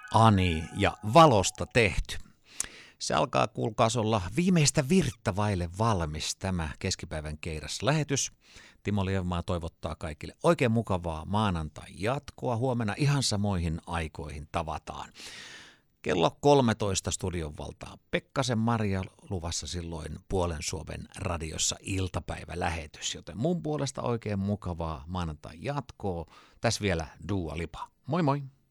Ani ja valosta tehty. Se alkaa kuulkaas olla viimeistä virttä vaille valmis tämä keskipäivän keiras-lähetys. Timo Lievmaa toivottaa kaikille oikein mukavaa maanantai-jatkoa. Huomenna ihan samoihin aikoihin tavataan. Kello 13 studion valtaa Pekkasen Maria, luvassa silloin Puolen Suomen radiossa iltapäivälähetys. Joten mun puolesta oikein mukavaa maanantai-jatkoa. Tässä vielä Dua Lipa. Moi moi!